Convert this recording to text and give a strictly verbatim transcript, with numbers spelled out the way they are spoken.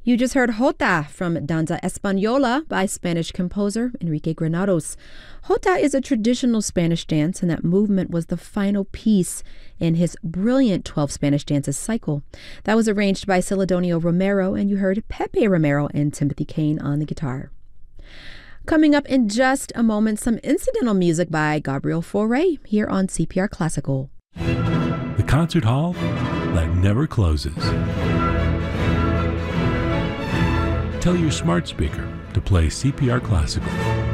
You just heard Jota from Danza Española by Spanish composer Enrique Granados. Jota is a traditional Spanish dance, and that movement was the final piece in his brilliant twelve Spanish dances cycle. That was arranged by Celedonio Romero, and you heard Pepe Romero and Timothy Kane on the guitar. Coming up in just a moment, some incidental music by Gabriel Fauré here on C P R Classical. The concert hall that never closes. Tell your smart speaker to play C P R Classical.